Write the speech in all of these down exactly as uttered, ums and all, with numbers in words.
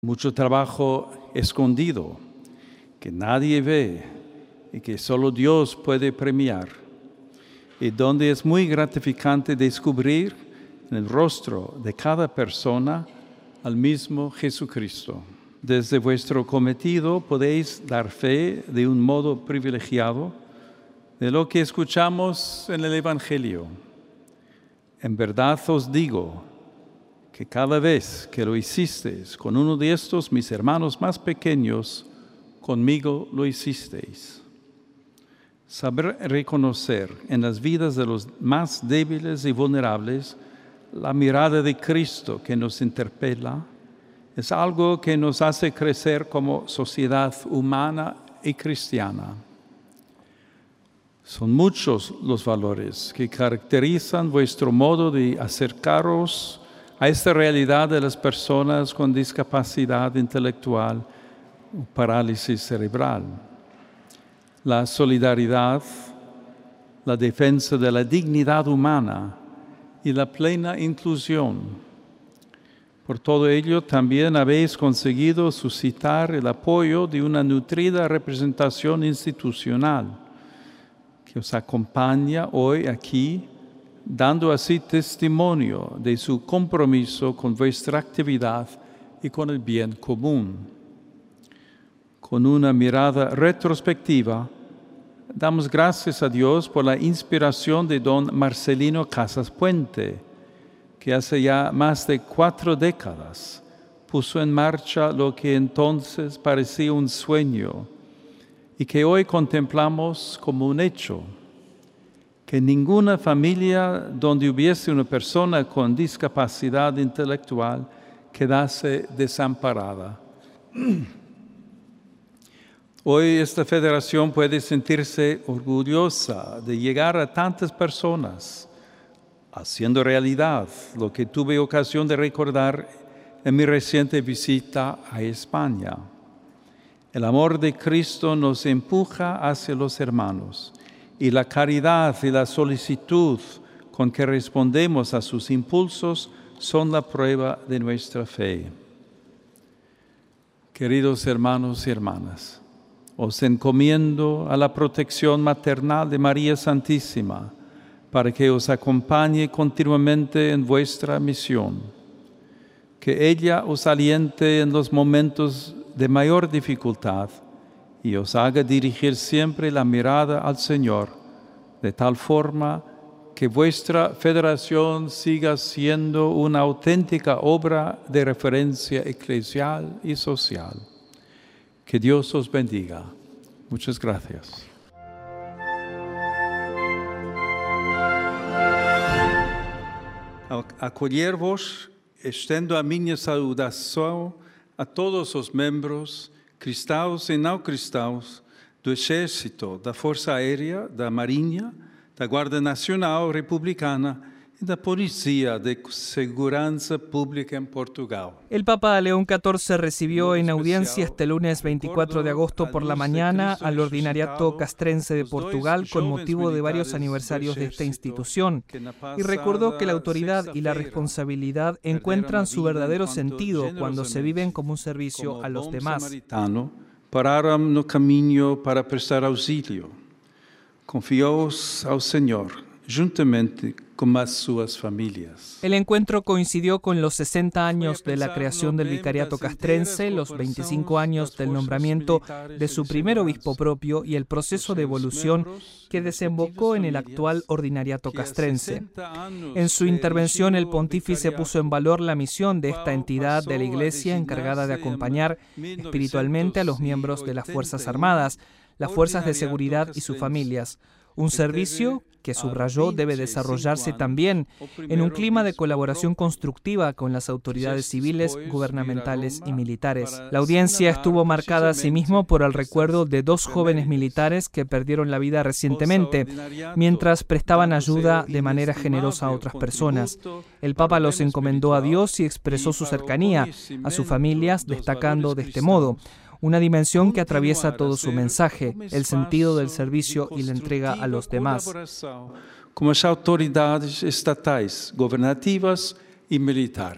Mucho trabajo escondido que nadie ve y que solo Dios puede premiar, y donde es muy gratificante descubrir en el rostro de cada persona al mismo Jesucristo. Desde vuestro cometido podéis dar fe de un modo privilegiado de lo que escuchamos en el Evangelio. En verdad os digo que cada vez que lo hicisteis con uno de estos mis hermanos más pequeños, conmigo lo hicisteis. Saber reconocer en las vidas de los más débiles y vulnerables la mirada de Cristo que nos interpela es algo que nos hace crecer como sociedad humana y cristiana. Son muchos los valores que caracterizan vuestro modo de acercaros a esta realidad de las personas con discapacidad intelectual o parálisis cerebral. La solidaridad, la defensa de la dignidad humana y la plena inclusión. Por todo ello, también habéis conseguido suscitar el apoyo de una nutrida representación institucional que os acompaña hoy aquí, dando así testimonio de su compromiso con vuestra actividad y con el bien común. Con una mirada retrospectiva, damos gracias a Dios por la inspiración de don Marcelino Casas Puente, que hace ya más de cuatro décadas puso en marcha lo que entonces parecía un sueño y que hoy contemplamos como un hecho. Que ninguna familia donde hubiese una persona con discapacidad intelectual quedase desamparada. Hoy esta federación puede sentirse orgullosa de llegar a tantas personas, haciendo realidad lo que tuve ocasión de recordar en mi reciente visita a España. El amor de Cristo nos empuja hacia los hermanos, y la caridad y la solicitud con que respondemos a sus impulsos son la prueba de nuestra fe. Queridos hermanos y hermanas, os encomiendo a la protección maternal de María Santísima para que os acompañe continuamente en vuestra misión. Que ella os aliente en los momentos de mayor dificultad y os haga dirigir siempre la mirada al Señor, de tal forma que vuestra federación siga siendo una auténtica obra de referencia eclesial y social. Que Dios os bendiga. Muchas gracias. Acolher-vos, estendo a minha saudação a todos os membros, cristãos e não cristãos, do Exército, da Força Aérea, da Marinha, da Guarda Nacional Republicana y da Policía de Segurança Pública en Portugal. El Papa León catorce recibió en audiencia este lunes veinticuatro de agosto por la mañana al Ordinariato Castrense de Portugal con motivo de varios aniversarios de esta institución y recordó que la autoridad y la responsabilidad encuentran su verdadero sentido cuando se viven como un servicio a los demás. Pararam no caminho para prestar auxílio. Confiou-os ao Senhor, juntamente con as suas familias. El encuentro coincidió con los sesenta años de la creación del Vicariato Castrense, los veinticinco años del nombramiento de su primer obispo propio y el proceso de evolución que desembocó en el actual Ordinariato Castrense. En su intervención, el pontífice puso en valor la misión de esta entidad de la Iglesia encargada de acompañar espiritualmente a los miembros de las Fuerzas Armadas, las fuerzas de seguridad y sus familias. Un servicio que, subrayó, debe desarrollarse también en un clima de colaboración constructiva con las autoridades civiles, gubernamentales y militares. La audiencia estuvo marcada asimismo por el recuerdo de dos jóvenes militares que perdieron la vida recientemente, mientras prestaban ayuda de manera generosa a otras personas. El Papa los encomendó a Dios y expresó su cercanía a sus familias, destacando de este modo: una dimensión que atraviesa todo su mensaje, el sentido del servicio y la entrega a los demás. Como as autoridades estatais, governativas e militares.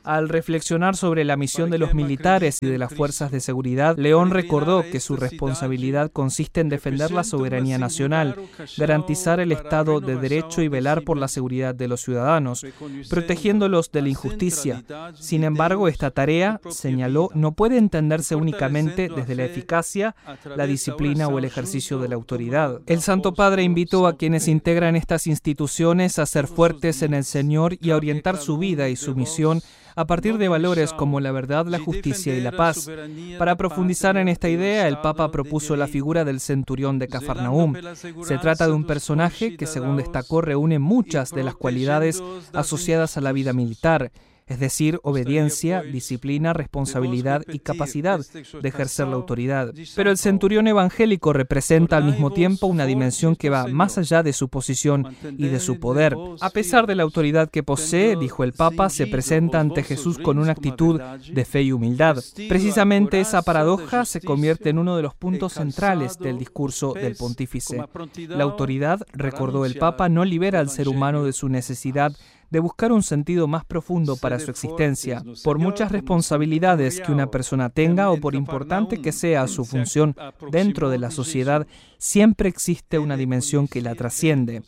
Al reflexionar sobre la misión de los militares y de las fuerzas de seguridad, León recordó que su responsabilidad consiste en defender la soberanía nacional, garantizar el Estado de Derecho y velar por la seguridad de los ciudadanos, protegiéndolos de la injusticia. Sin embargo, esta tarea, señaló, no puede entenderse únicamente desde la eficacia, la disciplina o el ejercicio de la autoridad. El Santo Padre invitó a quienes integran estas instituciones a ser fuertes en el Señor y a orientar su vida y su misión a partir de valores como la verdad, la justicia y la paz. Para profundizar en esta idea, el Papa propuso la figura del centurión de Cafarnaúm. Se trata de un personaje que, según destacó, reúne muchas de las cualidades asociadas a la vida militar, es decir, obediencia, disciplina, responsabilidad y capacidad de ejercer la autoridad. Pero el centurión evangélico representa al mismo tiempo una dimensión que va más allá de su posición y de su poder. A pesar de la autoridad que posee, dijo el Papa, se presenta ante Jesús con una actitud de fe y humildad. Precisamente esa paradoja se convierte en uno de los puntos centrales del discurso del pontífice. La autoridad, recordó el Papa, no libera al ser humano de su necesidad de buscar un sentido más profundo para su existencia. Por muchas responsabilidades que una persona tenga o por importante que sea su función dentro de la sociedad, siempre existe una dimensión que la trasciende.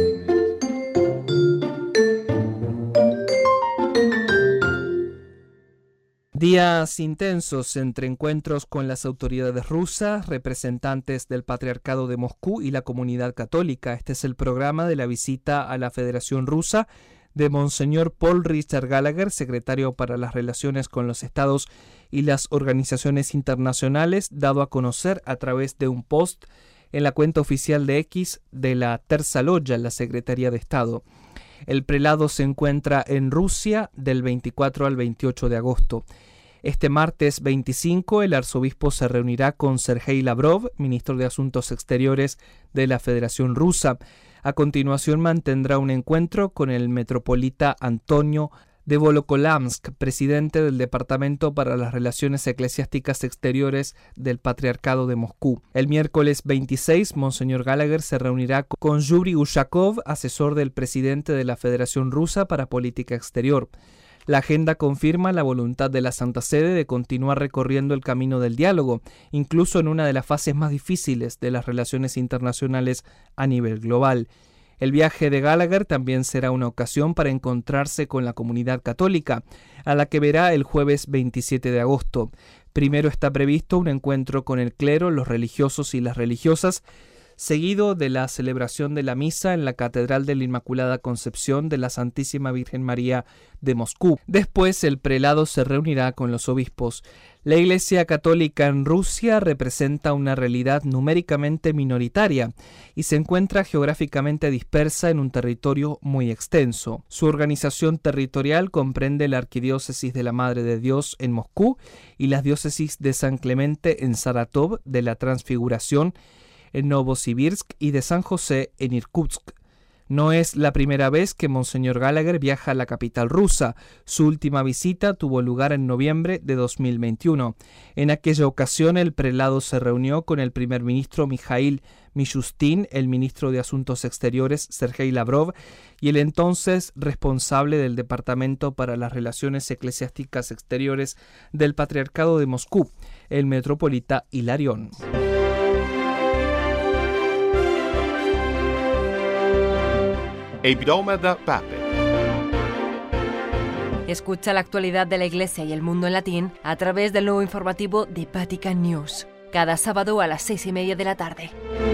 Días intensos entre encuentros con las autoridades rusas, representantes del Patriarcado de Moscú y la comunidad católica. Este es el programa de la visita a la Federación Rusa de Monseñor Paul Richard Gallagher, secretario para las relaciones con los estados y las organizaciones internacionales, dado a conocer a través de un post en la cuenta oficial de X de la Terza Loggia, la Secretaría de Estado. El prelado se encuentra en Rusia del veinticuatro al veintiocho de agosto. Este martes veinticinco, el arzobispo se reunirá con Sergei Lavrov, ministro de Asuntos Exteriores de la Federación Rusa. A continuación mantendrá un encuentro con el metropolita Antonio de Volokolamsk, presidente del Departamento para las Relaciones Eclesiásticas Exteriores del Patriarcado de Moscú. El miércoles veintiséis, Monseñor Gallagher se reunirá con Yuri Ushakov, asesor del presidente de la Federación Rusa para Política Exterior. La agenda confirma la voluntad de la Santa Sede de continuar recorriendo el camino del diálogo, incluso en una de las fases más difíciles de las relaciones internacionales a nivel global. El viaje de Gallagher también será una ocasión para encontrarse con la comunidad católica, a la que verá el jueves veintisiete de agosto. Primero está previsto un encuentro con el clero, los religiosos y las religiosas, seguido de la celebración de la misa en la Catedral de la Inmaculada Concepción de la Santísima Virgen María de Moscú. Después, el prelado se reunirá con los obispos. La Iglesia Católica en Rusia representa una realidad numéricamente minoritaria y se encuentra geográficamente dispersa en un territorio muy extenso. Su organización territorial comprende la Arquidiócesis de la Madre de Dios en Moscú y las diócesis de San Clemente en Saratov, de la Transfiguración en Novosibirsk y de San José en Irkutsk. No es la primera vez que Monseñor Gallagher viaja a la capital rusa. Su última visita tuvo lugar en noviembre de dos mil veintiuno. En aquella ocasión, el prelado se reunió con el primer ministro Mikhail Mishustin, el ministro de Asuntos Exteriores Sergei Lavrov y el entonces responsable del Departamento para las Relaciones Eclesiásticas Exteriores del Patriarcado de Moscú, el metropolita Hilarión. Hebdomada Pape. Escucha la actualidad de la Iglesia y el mundo en latín a través del nuevo informativo de Vatican News, cada sábado a las seis y media de la tarde.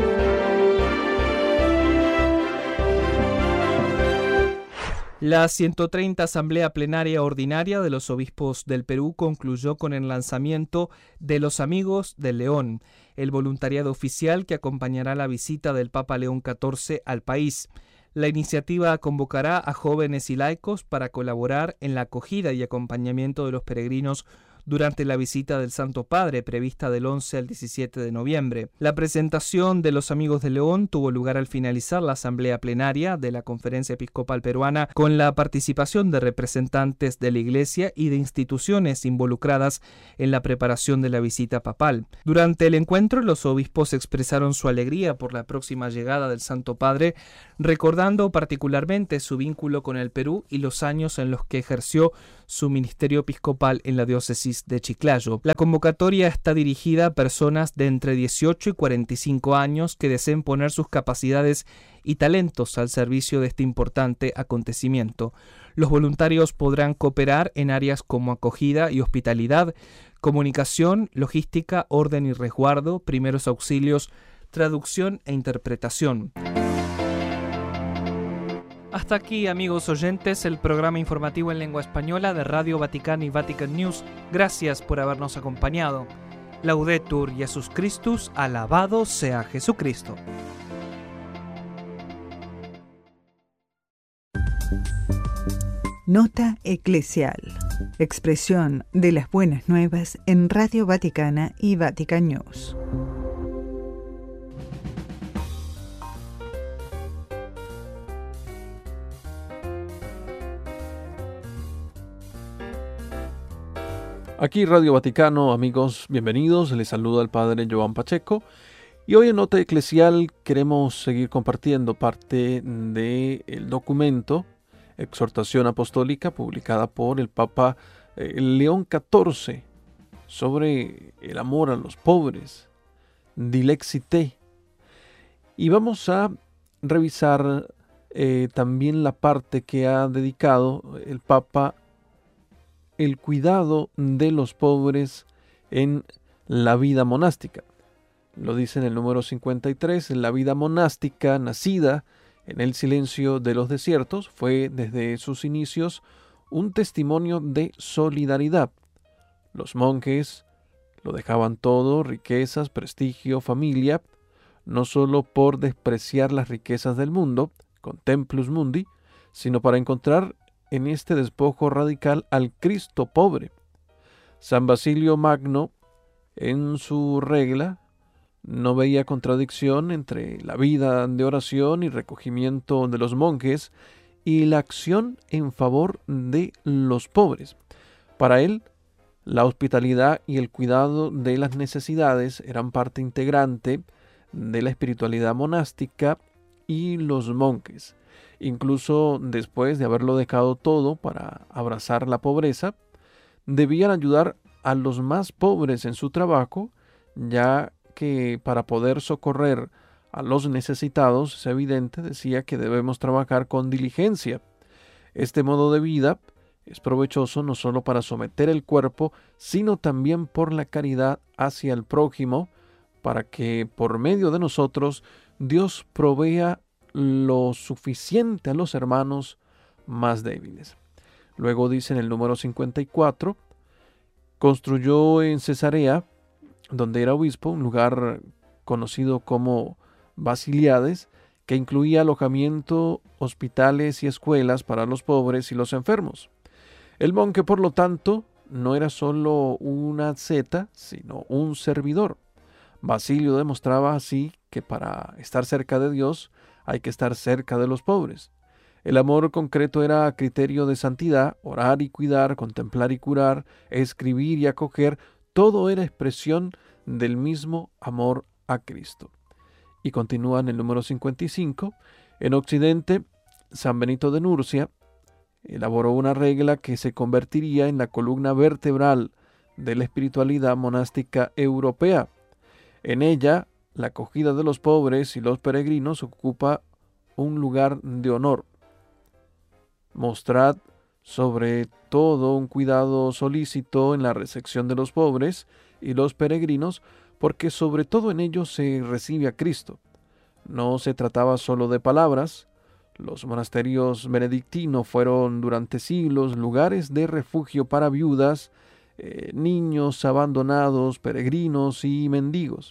La ciento treinta Asamblea Plenaria Ordinaria de los Obispos del Perú concluyó con el lanzamiento de Los Amigos del León, el voluntariado oficial que acompañará la visita del Papa León catorce al país. La iniciativa convocará a jóvenes y laicos para colaborar en la acogida y acompañamiento de los peregrinos durante la visita del Santo Padre, prevista del once al diecisiete de noviembre. La presentación de Los Amigos de León tuvo lugar al finalizar la asamblea plenaria de la Conferencia Episcopal Peruana, con la participación de representantes de la Iglesia y de instituciones involucradas en la preparación de la visita papal. Durante el encuentro, los obispos expresaron su alegría por la próxima llegada del Santo Padre, recordando particularmente su vínculo con el Perú y los años en los que ejerció su ministerio episcopal en la diócesis de Chiclayo. La convocatoria está dirigida a personas de entre dieciocho y cuarenta y cinco años que deseen poner sus capacidades y talentos al servicio de este importante acontecimiento. Los voluntarios podrán cooperar en áreas como acogida y hospitalidad, comunicación, logística, orden y resguardo, primeros auxilios, traducción e interpretación. Hasta aquí, amigos oyentes, el programa informativo en lengua española de Radio Vaticana y Vatican News. Gracias por habernos acompañado. Laudetur Jesus Christus, alabado sea Jesucristo. Nota eclesial. Expresión de las buenas nuevas en Radio Vaticana y Vatican News. Aquí Radio Vaticano, amigos, bienvenidos. Les saluda el Padre Joan Pacheco. Y hoy en Nota Eclesial queremos seguir compartiendo parte del documento Exhortación Apostólica publicada por el Papa eh, León catorce sobre el amor a los pobres, Dilexite. Y vamos a revisar eh, también la parte que ha dedicado el Papa el cuidado de los pobres en la vida monástica. Lo dice en el número cincuenta y tres, en la vida monástica nacida en el silencio de los desiertos, fue desde sus inicios un testimonio de solidaridad. Los monjes lo dejaban todo, riquezas, prestigio, familia, no solo por despreciar las riquezas del mundo, con templus mundi, sino para encontrar en este despojo radical al Cristo pobre. San Basilio Magno, en su regla, no veía contradicción entre la vida de oración y recogimiento de los monjes y la acción en favor de los pobres. Para él, la hospitalidad y el cuidado de las necesidades eran parte integrante de la espiritualidad monástica y los monjes. Incluso después de haberlo dejado todo para abrazar la pobreza, debían ayudar a los más pobres en su trabajo, ya que para poder socorrer a los necesitados, es evidente, decía que debemos trabajar con diligencia. Este modo de vida es provechoso no solo para someter el cuerpo, sino también por la caridad hacia el prójimo, para que por medio de nosotros Dios provea lo suficiente a los hermanos más débiles. Luego dice en el número cincuenta y cuatro, construyó en Cesarea, donde era obispo, un lugar conocido como Basiliades, que incluía alojamiento, hospitales y escuelas para los pobres y los enfermos. El monje, por lo tanto, no era solo una asceta, sino un servidor. Basilio demostraba así que para estar cerca de Dios hay que estar cerca de los pobres. El amor concreto era criterio de santidad, orar y cuidar, contemplar y curar, escribir y acoger, todo era expresión del mismo amor a Cristo. Y continúa en el número cincuenta y cinco, en Occidente, San Benito de Nurcia elaboró una regla que se convertiría en la columna vertebral de la espiritualidad monástica europea. En ella, la acogida de los pobres y los peregrinos ocupa un lugar de honor. Mostrad sobre todo un cuidado solícito en la recepción de los pobres y los peregrinos, porque sobre todo en ellos se recibe a Cristo. No se trataba solo de palabras. Los monasterios benedictinos fueron durante siglos lugares de refugio para viudas, eh, niños abandonados, peregrinos y mendigos.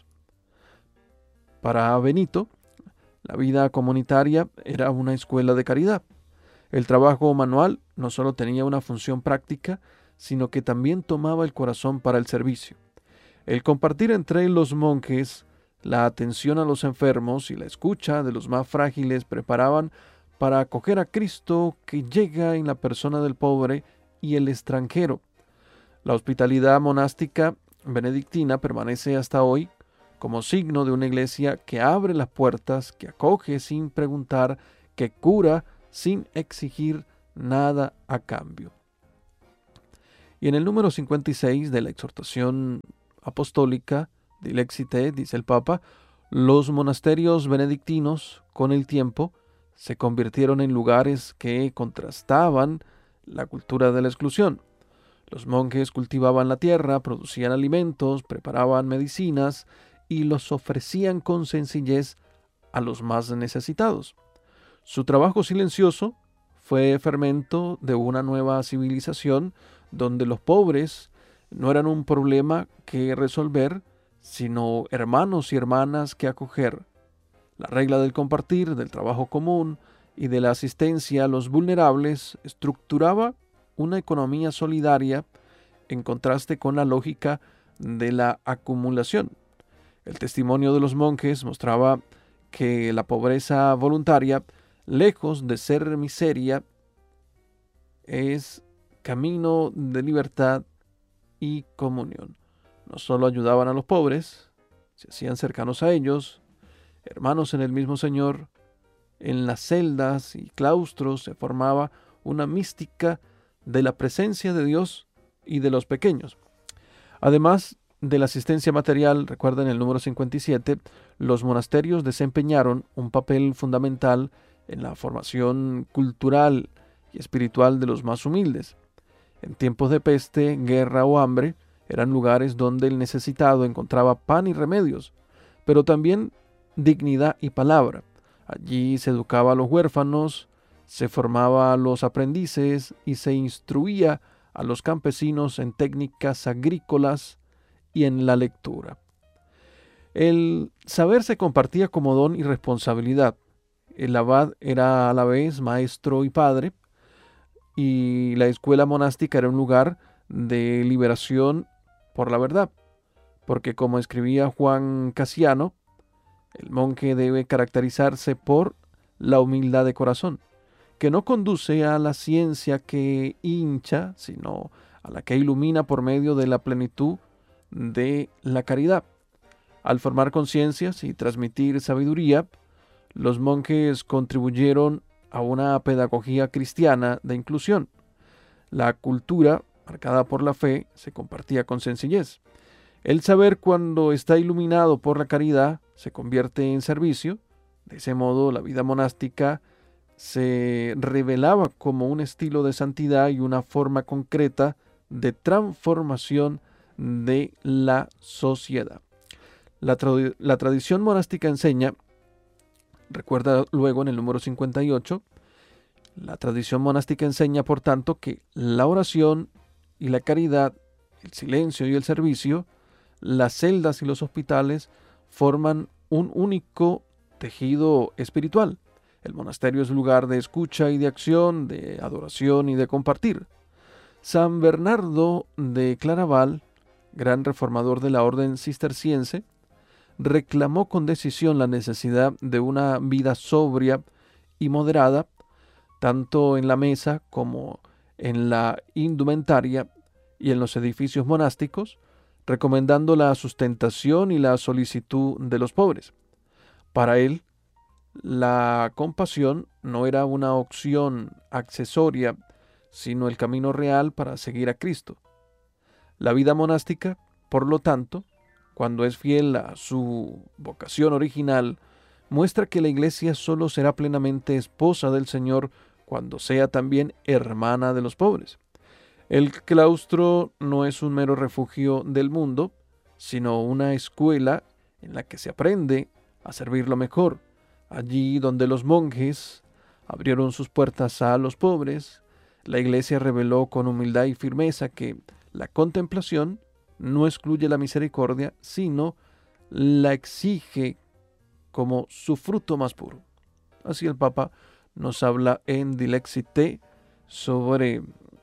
Para Benito, la vida comunitaria era una escuela de caridad. El trabajo manual no solo tenía una función práctica, sino que también tomaba el corazón para el servicio. El compartir entre los monjes, la atención a los enfermos y la escucha de los más frágiles preparaban para acoger a Cristo que llega en la persona del pobre y el extranjero. La hospitalidad monástica benedictina permanece hasta hoy como signo de una iglesia que abre las puertas, que acoge sin preguntar, que cura sin exigir nada a cambio. Y en el número cincuenta y seis de la exhortación apostólica Dilexite, dice el Papa, los monasterios benedictinos con el tiempo se convirtieron en lugares que contrastaban la cultura de la exclusión. Los monjes cultivaban la tierra, producían alimentos, preparaban medicinas y los ofrecían con sencillez a los más necesitados. Su trabajo silencioso fue fermento de una nueva civilización donde los pobres no eran un problema que resolver, sino hermanos y hermanas que acoger. La regla del compartir, del trabajo común y de la asistencia a los vulnerables estructuraba una economía solidaria en contraste con la lógica de la acumulación. El testimonio de los monjes mostraba que la pobreza voluntaria, lejos de ser miseria, es camino de libertad y comunión. No solo ayudaban a los pobres, se hacían cercanos a ellos, hermanos en el mismo Señor. En las celdas y claustros se formaba una mística de la presencia de Dios y de los pequeños. Además de la asistencia material, recuerden el número cincuenta y siete, los monasterios desempeñaron un papel fundamental en la formación cultural y espiritual de los más humildes. En tiempos de peste, guerra o hambre, eran lugares donde el necesitado encontraba pan y remedios, pero también dignidad y palabra. Allí se educaba a los huérfanos, se formaba a los aprendices y se instruía a los campesinos en técnicas agrícolas y en la lectura. El saber se compartía como don y responsabilidad. El abad era a la vez maestro y padre, y la escuela monástica era un lugar de liberación por la verdad, porque como escribía Juan Casiano, el monje debe caracterizarse por la humildad de corazón, que no conduce a la ciencia que hincha, sino a la que ilumina por medio de la plenitud de la caridad. Al formar conciencias y transmitir sabiduría, los monjes contribuyeron a una pedagogía cristiana de inclusión. La cultura, marcada por la fe, se compartía con sencillez. El saber, cuando está iluminado por la caridad, se convierte en servicio. De ese modo, la vida monástica se revelaba como un estilo de santidad y una forma concreta de transformación de la sociedad. La, tra- la tradición monástica enseña, recuerda luego en el número cincuenta y ocho, la tradición monástica enseña, por tanto, que la oración y la caridad, el silencio y el servicio, las celdas y los hospitales forman un único tejido espiritual. El monasterio es lugar de escucha y de acción, de adoración y de compartir. San Bernardo de Claraval, gran reformador de la orden cisterciense, reclamó con decisión la necesidad de una vida sobria y moderada, tanto en la mesa como en la indumentaria y en los edificios monásticos, recomendando la sustentación y la solicitud de los pobres. Para él, la compasión no era una opción accesoria, sino el camino real para seguir a Cristo. La vida monástica, por lo tanto, cuando es fiel a su vocación original, muestra que la Iglesia solo será plenamente esposa del Señor cuando sea también hermana de los pobres. El claustro no es un mero refugio del mundo, sino una escuela en la que se aprende a servirlo mejor. Allí donde los monjes abrieron sus puertas a los pobres, la Iglesia reveló con humildad y firmeza que la contemplación no excluye la misericordia, sino la exige como su fruto más puro. Así el Papa nos habla en Dilexite sobre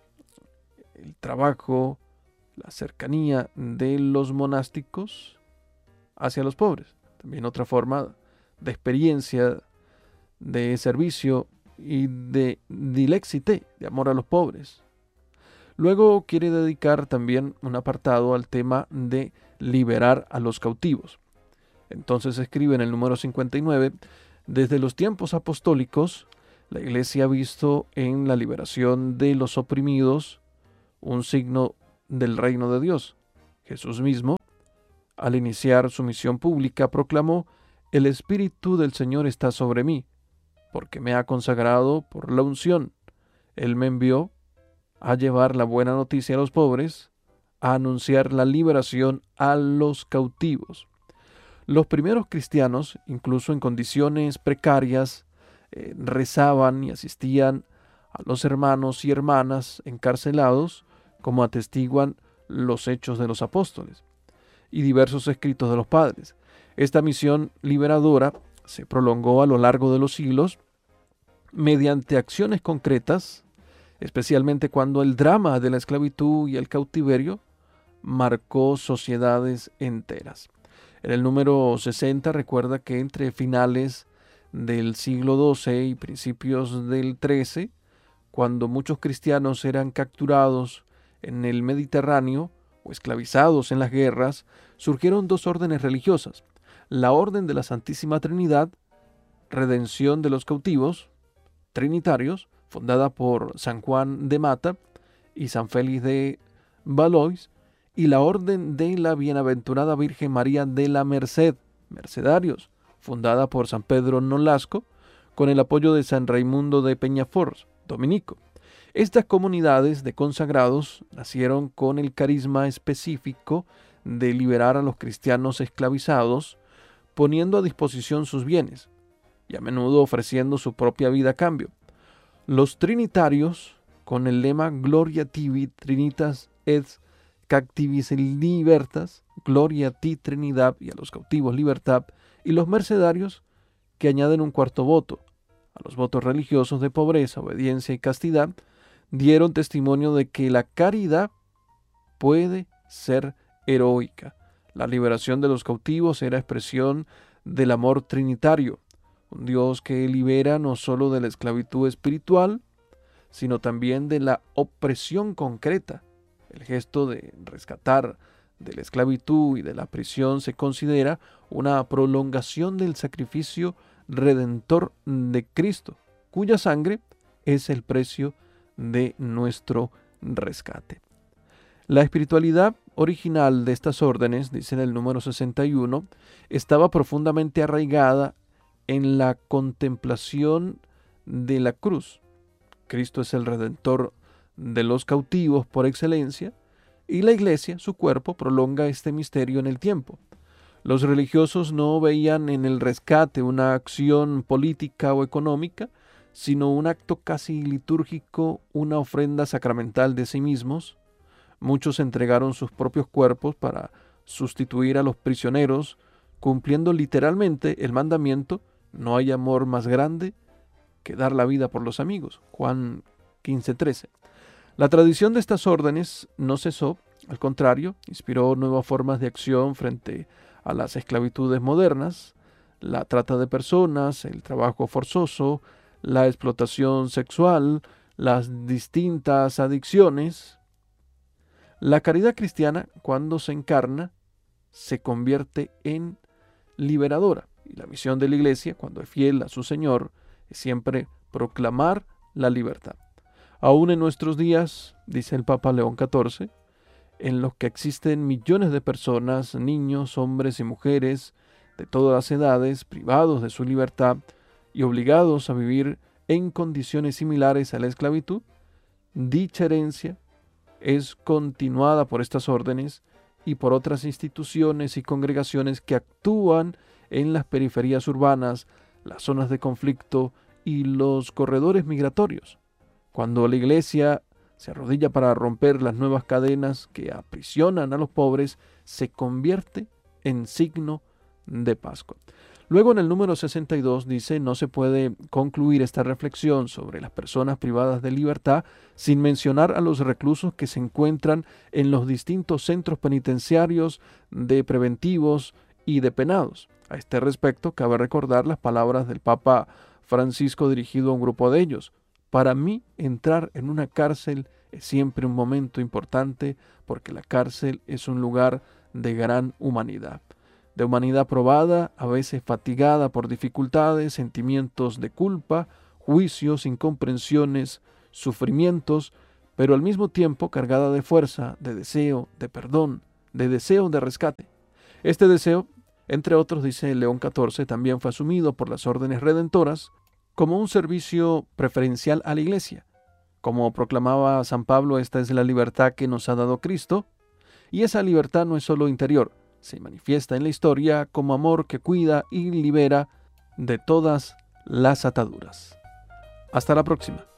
el trabajo, la cercanía de los monásticos hacia los pobres. También otra forma de experiencia, de servicio y de Dilexite, de amor a los pobres. Luego quiere dedicar también un apartado al tema de liberar a los cautivos. Entonces escribe en el número cincuenta y nueve, desde los tiempos apostólicos, la Iglesia ha visto en la liberación de los oprimidos un signo del reino de Dios. Jesús mismo, al iniciar su misión pública, proclamó: «El Espíritu del Señor está sobre mí, porque me ha consagrado por la unción. Él me envió a llevar la buena noticia a los pobres, a anunciar la liberación a los cautivos». Los primeros cristianos, incluso en condiciones precarias, eh, rezaban y asistían a los hermanos y hermanas encarcelados, como atestiguan los Hechos de los Apóstoles y diversos escritos de los padres. Esta misión liberadora se prolongó a lo largo de los siglos mediante acciones concretas, especialmente cuando el drama de la esclavitud y el cautiverio marcó sociedades enteras. En el número sesenta recuerda que entre finales del siglo doce y principios del trece, cuando muchos cristianos eran capturados en el Mediterráneo o esclavizados en las guerras, surgieron dos órdenes religiosas: la Orden de la Santísima Trinidad, redención de los cautivos, trinitarios, fundada por San Juan de Mata y San Félix de Valois, y la Orden de la Bienaventurada Virgen María de la Merced, mercedarios, fundada por San Pedro Nolasco, con el apoyo de San Raimundo de Peñafort, dominico. Estas comunidades de consagrados nacieron con el carisma específico de liberar a los cristianos esclavizados, poniendo a disposición sus bienes y a menudo ofreciendo su propia vida a cambio. Los trinitarios, con el lema Gloria tibi trinitas et captivis libertas, Gloria a ti Trinidad y a los cautivos libertad, y los mercedarios, que añaden un cuarto voto a los votos religiosos de pobreza, obediencia y castidad, dieron testimonio de que la caridad puede ser heroica. La liberación de los cautivos era expresión del amor trinitario, un Dios que libera no solo de la esclavitud espiritual, sino también de la opresión concreta. El gesto de rescatar de la esclavitud y de la prisión se considera una prolongación del sacrificio redentor de Cristo, cuya sangre es el precio de nuestro rescate. La espiritualidad original de estas órdenes, dice en el número sesenta y uno, estaba profundamente arraigada en la contemplación de la cruz. Cristo es el redentor de los cautivos por excelencia, y la Iglesia, su cuerpo, prolonga este misterio en el tiempo. Los religiosos no veían en el rescate una acción política o económica, sino un acto casi litúrgico, una ofrenda sacramental de sí mismos. Muchos entregaron sus propios cuerpos para sustituir a los prisioneros, cumpliendo literalmente el mandamiento: no hay amor más grande que dar la vida por los amigos. Juan quince trece. La tradición de estas órdenes no cesó, al contrario, inspiró nuevas formas de acción frente a las esclavitudes modernas, la trata de personas, el trabajo forzoso, la explotación sexual, las distintas adicciones. La caridad cristiana, cuando se encarna, se convierte en liberadora. Y la misión de la Iglesia, cuando es fiel a su Señor, es siempre proclamar la libertad. Aún en nuestros días, dice el Papa León catorce, en los que existen millones de personas, niños, hombres y mujeres de todas las edades, privados de su libertad y obligados a vivir en condiciones similares a la esclavitud, dicha herencia es continuada por estas órdenes y por otras instituciones y congregaciones que actúan en las periferias urbanas, las zonas de conflicto y los corredores migratorios. Cuando la Iglesia se arrodilla para romper las nuevas cadenas que aprisionan a los pobres, se convierte en signo de Pascua. Luego en el número sesenta y dos dice: no se puede concluir esta reflexión sobre las personas privadas de libertad sin mencionar a los reclusos que se encuentran en los distintos centros penitenciarios de preventivos y de penados. A este respecto, cabe recordar las palabras del Papa Francisco dirigido a un grupo de ellos: para mí, entrar en una cárcel es siempre un momento importante, porque la cárcel es un lugar de gran humanidad. De humanidad probada, a veces fatigada por dificultades, sentimientos de culpa, juicios, incomprensiones, sufrimientos, pero al mismo tiempo cargada de fuerza, de deseo, de perdón, de deseo de rescate. Este deseo, entre otros, dice León catorce, también fue asumido por las órdenes redentoras como un servicio preferencial a la Iglesia. Como proclamaba San Pablo, esta es la libertad que nos ha dado Cristo, y esa libertad no es solo interior, se manifiesta en la historia como amor que cuida y libera de todas las ataduras. Hasta la próxima.